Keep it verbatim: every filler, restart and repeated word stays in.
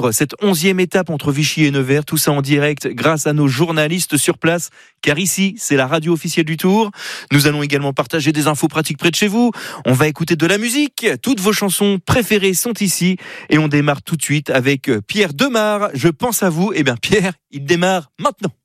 vivre cette onzième étape entre Vichy et Nevers, tout ça en direct grâce à nos journalistes sur place, car ici, c'est la radio officielle du Tour. Nous allons également partager des infos pratiques près de chez vous. On va écouter de la musique. Toutes vos chansons préférées sont ici. Et on démarre tout de suite avec Pierre Demar. Je pense à vous. Eh bien, Pierre, il démarre maintenant.